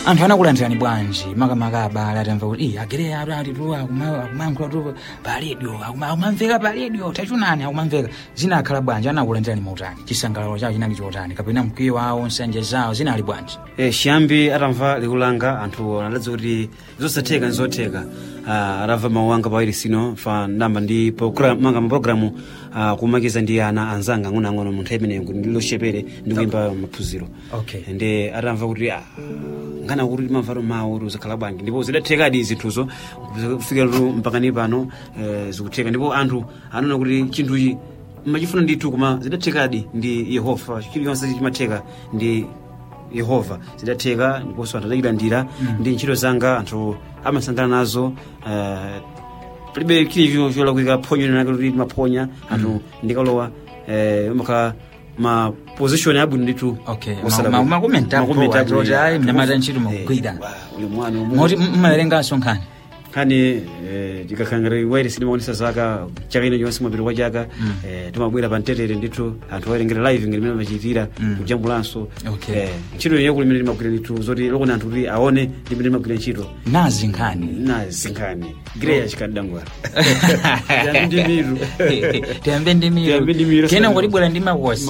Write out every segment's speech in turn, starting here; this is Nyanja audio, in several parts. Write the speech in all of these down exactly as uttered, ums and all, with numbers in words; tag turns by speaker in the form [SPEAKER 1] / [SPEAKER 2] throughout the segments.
[SPEAKER 1] anthu anakulandirani bwanji makamaka abale atamva kuti agereya atatitua akumankhula tu pa radio akumamveka pa radio tachunani akumamveka zinakhala bwanji anakulandirani mautani chisangalalo chawo chinali chotani kapena mkwiyo wawo nsanje zawo zinali bwanji
[SPEAKER 2] eh chiyambi atamva likulanga anthu anadza kuti zosatheka nzotheka atamva mawu anga pawiri sino fa namba ndi program manga programu kumakiza ndi ana anzanga ng'ono munthu amene ndilo shepere ndi kuimba maphunziro
[SPEAKER 1] okay
[SPEAKER 2] ende atamva kuti ngana kuti mavaro mawo uzakhala bwanji ndipo zidathekadi zinthuzo kufika mpaka ni pano zikutheka ndipo anthu anaona kuti chinthuchi machifuna ndithu koma zidathekadi ndi Yehova chilichonse chimatheka ndi Yehova zidatheka ndipo so atadayilandira ndi ntchito zanga anthu amasangana nazo palibe kilivyo chola kuika ponyo na kuti maponya anthu ndikalowa makhala ma position yabu nditu
[SPEAKER 1] okay ma ma comment apo ati ayi mnyamata ntchito mugwira moti mmalenga sonkhani
[SPEAKER 2] kani tikakangare waire sinimaonesa zaka chakene yonse mabiro kwa jaka tumabwera pantetere ndithu anthu wairengera live ngene machitira kujambulanso ntchito yeyo kulimene limagwira ndithu zoti lokona anthu kuti aone ndimene limagwira ntchito
[SPEAKER 1] nazi nkhani
[SPEAKER 2] nazi nkhani greya chikadangwara yambi ndimiru
[SPEAKER 1] yambi ndimiru kena ngoti bwera ndi makosi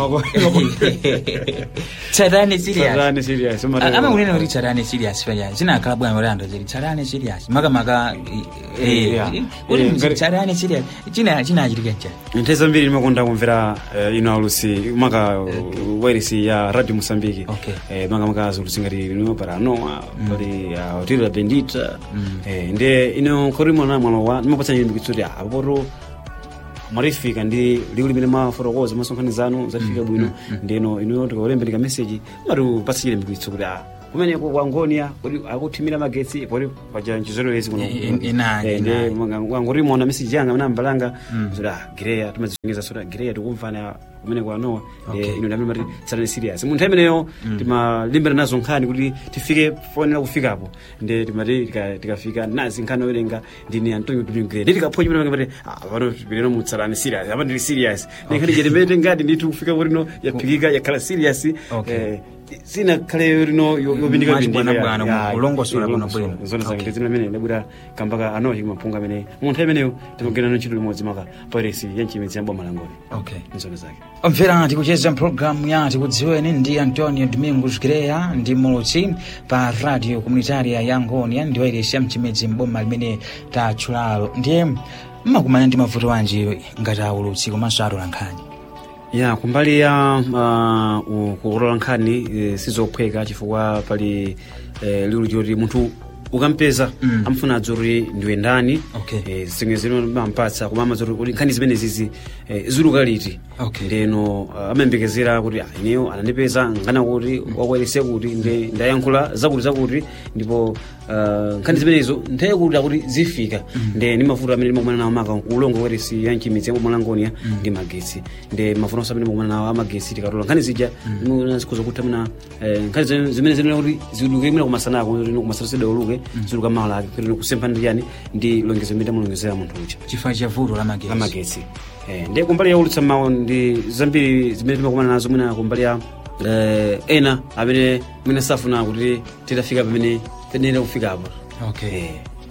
[SPEAKER 1] tsarane serious
[SPEAKER 2] tsarane serious
[SPEAKER 1] ama kunena kuti tsarane serious fanya zinakhala bwana wale anthu zili tsarane serious maka maka eh uri mzitsarane serious china china achirikecha
[SPEAKER 2] nteza mbiri nimakonda kumvera ino alusi maka wairisi ya Radio Mosambiki eh maka maka azulusingari no para no bali hotela bendita eh nde ino korimo na mwana wa nimapatsa nyimbi kitsuri aboro marifika ndi liuli mene maforokoza masonkhani zanu zafika bwino ndeno ino tikaolembeleka message mari pasile mbikitsuri a kumene kwa ngonia kuti akuthimira magetsi pori paja nchizoro yezi kuno
[SPEAKER 1] ina
[SPEAKER 2] inde ngori mona message yanga na mbalanga zoda greya tumazungeza soda greya tukumfana kumene kwa noa ino ndamwe mari tsarane serious munthu ameneyo timalimbera nazo nkhani kuti tifike fone kufika hapo nde timati tikafika nazi nkhani owerenga ndine Antonio Dudu Greya ndi tikaphonya pano ngati ah pano bileno mutsarane serious apa ndi serious ndikhali jetemete ngati ndithu kufika porino yaphikika yakhala serious eh sina kale rino yobindika
[SPEAKER 1] bindika bwana ulongosora kuno bwino
[SPEAKER 2] zona zange ndizina mene ndabura kambaka anochi mapunga mene munthu ameneyo timugena no ntchito limodzi maka pairesi yanchimedzi yambo malangoni
[SPEAKER 1] okay
[SPEAKER 2] nzona zake
[SPEAKER 1] omvera tikucheza program ya tikudziweni ndi Antonio Domingos Greya ndi mulutsi pa radio comunitaria ya Ngonia ndi wairesi yamchimedzi mboma limene tachulalo ndiye mmakumana ndi mavuto wanji ngati aulutsi komanso atola nkhani
[SPEAKER 2] ya kumbali ya uh, kurola nkhani e, sizophweka chifukwa pali e, lilu jori munthu ukampeza mm. amfuna dzuri ndiwe ndani
[SPEAKER 1] okay.
[SPEAKER 2] e, zimwe zino bampatsa kumama dzuri kuti nkhani zimene zizi e, zulukaliti
[SPEAKER 1] okay.
[SPEAKER 2] ndeno uh, amembekezera kuti ineyo anandipeza ngana kuti wakwerese kuti nde ndayankhula zakuti zakuti ndipo uh, nkhani zimenezo nthawi kuti akuti zifika mm. nde ndi mavuto amene ndimakumana nawo maka kulongo weresi yanchimidzi yambo Malangonia mm. ndi magetsi nde mavuto amene ndimakumana nawo amagetsi tikatola nkhani zija mm. zikuzo kuti mna eh, nkhani zimene zino kuti ziduke imene kumasanako ndi kumasana sidawuluke mm. ziduka mala ake kuti kusempa ndi yani ndi longezo mita mulongezera munthu uja
[SPEAKER 1] chifukwa cha vuto la magetsi
[SPEAKER 2] la magetsi eh nde kumbali ya ulutsa mawu ndi zambiri zimene timakumana nazo mwina kumbali ya eh ena amene mwina safuna kuti titafika pamene tenera kufika hapo
[SPEAKER 1] okay
[SPEAKER 2] eh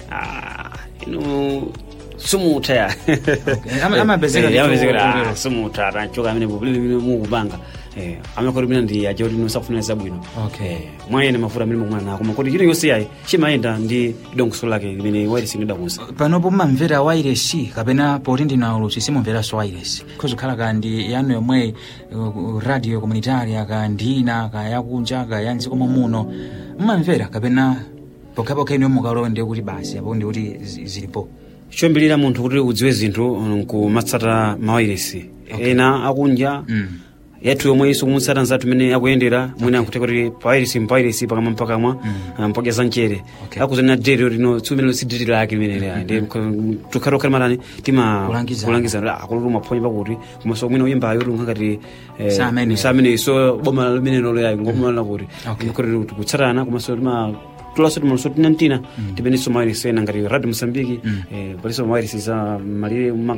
[SPEAKER 2] ah ino sumuta ya
[SPEAKER 1] okay. ama ama bezeka
[SPEAKER 2] ya bezeka sumuta ranchoka amene bubili Mungu banga eh amekora mina ndi aje kuti nosafuna zabwino
[SPEAKER 1] okay
[SPEAKER 2] mwayene mafuta amene mumwana nako makoti chino yonse yayi chimayenda ndi dongoso lake limene wireless ndi dakusa
[SPEAKER 1] panopo mmamvera wireless kapena poti ndina ulutsi simumvera so wireless khozo khala kandi yanu yomwe uh, radio comunitaria ka ndina ka yakunja ka yanziko muno mmamvera kapena pokapo kaino mukalonde kuti basi apo ndi kuti zilipo
[SPEAKER 2] chombilira munthu kuti udziwe zinthu kumatsata mawiresi okay. ena akunja mm. yathu yomwe iso kumutsata nzathu mene akuyendera mwina okay. akuti pawiresi mpawiresi pakamwa mpakamwa mm. mpaka zanchere okay. akuzana dero rino tsumene sidiri lake limene ndi tukharo kalmarani tima kulangiza la akuluma phonya pakuti kumaso mwina uyimba ayo ngati
[SPEAKER 1] samene
[SPEAKER 2] samene so boma limene lo ya ngomala la kuti kuti kutsatana kumaso tima tulaso tumusoti nantina mm. tibeni somali sena ngari Radio Mosambiki mm. eh poliso mawiri siza malire manga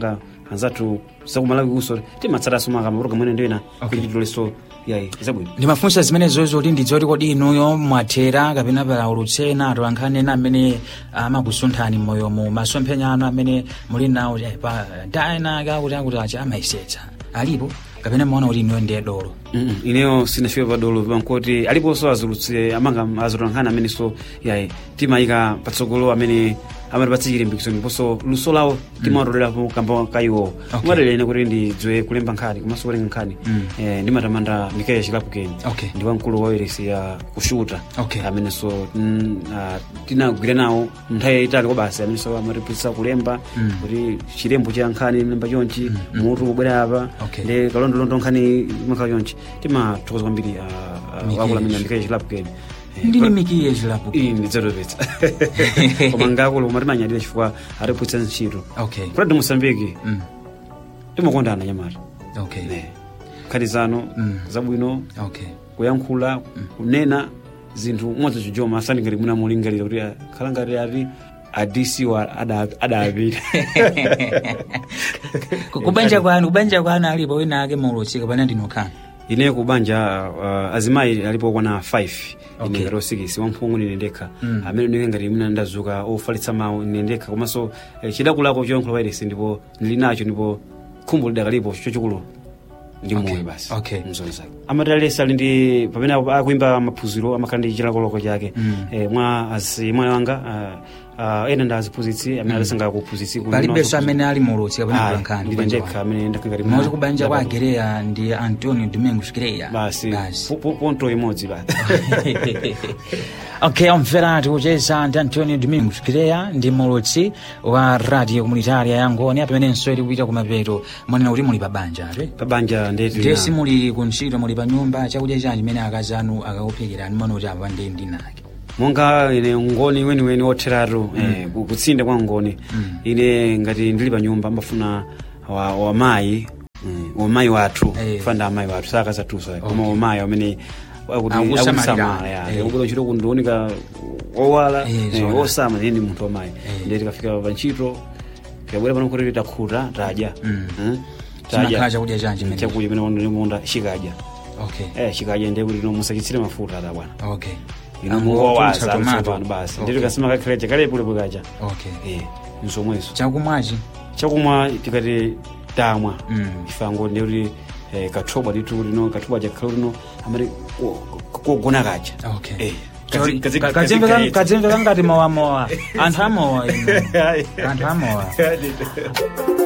[SPEAKER 2] anzatu sakumalawi kuso timatsata suma kama program ene ndena kuchitoleso yayi izabwino
[SPEAKER 1] ndimafunsa zimene zozo kuti ndidzoti kodi inuyo mwathera kapena pala ulutsena atolankhane na amene amakusunthani moyo mu masomphenyano amene muli nawo pa dayina kakuti akuti acha amaisetsa alipo kapena muona kuti inuyo ndiye dolo
[SPEAKER 2] mm ineyo sinafika pa dolo pankoti aliponso azulutse amanga azolankhana amene so yayi timayika patsogolo amene amatipatsa chilimbikitso ndiponso luso lawo timatolerapo kamba kaiwo umatalene kuti ndidziwe kulemba nkhani komanso kulenga nkhani ndimatamanda Mikael Chilapukeni ndi wamkulu wa wailesi ya kushuta amenenso tinagwira nawo nthawi yayitali kwa basi amenenso amatipatsa kulemba kuti chilembo cha nkhani mlemba chonchi mutu kubwera apa ndi kalondolondo nkhani makhala chonchi timathokoza kwambiri wakulamina Mikael Chilapukeni
[SPEAKER 1] ndini Mikael Chilapukeni
[SPEAKER 2] ini dzatopetsa koma ngakulu koma timanyadira chifukwa atiputsa ntchito
[SPEAKER 1] okay
[SPEAKER 2] kodi Mosambiki mm. timakondana nyamata
[SPEAKER 1] okay
[SPEAKER 2] ne khanizano mm. zabwino
[SPEAKER 1] okay
[SPEAKER 2] kuyankhula mm. kunena zinthu umodzi chijoma asani ngati muna mulingalira kuti khala ngati ati adisi wa adapita
[SPEAKER 1] kubanja kwanu kubanja kwanu alipo wina ake mulutsi kapena ndinokhala
[SPEAKER 2] ine kubanja uh, azimayi alipo kwana five
[SPEAKER 1] okay.
[SPEAKER 2] ine ngaro six wamphungu ninendeka
[SPEAKER 1] mm. amene
[SPEAKER 2] ninge ngati mina ndazuka ofalitsa mawu ninendeka komanso eh, chidakulako chonkhula wailesi ndipo ndilinacho ndipo khumbo lidakalipo chochikulo ndi
[SPEAKER 1] okay.
[SPEAKER 2] moyo basi
[SPEAKER 1] okay.
[SPEAKER 2] mzonza amatalesa ali ndi pamene akuimba maphunziro amakhala ndi chilakoloko chake
[SPEAKER 1] mm.
[SPEAKER 2] eh, mwa asi mwana wanga uh, Uh, ena ndaziphunzitsi amene alisanga kuphunzitsi
[SPEAKER 1] palibenso amene ali mulutsi kapena kulankhani
[SPEAKER 2] ndibanjeka amene ndakangati
[SPEAKER 1] mmozi kubanja kwa Gereya ndi Antonio Domingos Gereya
[SPEAKER 2] basi ponto imodzi basi
[SPEAKER 1] okay omvera tikucheza ndi Antonio Domingos Gereya ndi mulutsi wa radio komunitaria ya Ngoni amenenso ili kuita kumapeto mwanena kuti muli pabanja ati
[SPEAKER 2] pabanja ndetu
[SPEAKER 1] ndesi muli kuntchito muli pa nyumba chakudya chanji chimene akazi anu akakuphikira mwana kuti apa ndi ndinake
[SPEAKER 2] monga ine Ngoni weni weni otheratu mm. eh, kutsinda kwa Ngoni mm. ine ngati ndili pa nyumba ambafuna wa, wa mayi mm, wa mayi wathu hey. Fanda mayi wathu saka zatusa okay. Koma wa mayi amene akuti akusamala ya hey. Ubolo chiro kundonika owala hey, eh, osama ndi munthu wa mayi hey. Ndiye tikafika pa ntchito kabwera pano kuti takhuta taja
[SPEAKER 1] mm.
[SPEAKER 2] eh,
[SPEAKER 1] taja chakudya chanji
[SPEAKER 2] mene chakudya mene ndi munda shikaja
[SPEAKER 1] okay
[SPEAKER 2] eh shikaja ndiye kuti no musachitsire mafuta ata bwana
[SPEAKER 1] okay
[SPEAKER 2] ino muwaza tomato basi ndiri kasema kakreje kale pule bukaja
[SPEAKER 1] okay
[SPEAKER 2] eh nzomweso
[SPEAKER 1] chakumwaji
[SPEAKER 2] chakumwa tikati tamwa
[SPEAKER 1] mm.
[SPEAKER 2] ifango ndiri eh kathoba litu lino kathoba ja khalino amari kugona kacha
[SPEAKER 1] okay
[SPEAKER 2] eh
[SPEAKER 1] kadzimve kadzimve ngati mawa mawa anthu amowa ino anthu amowa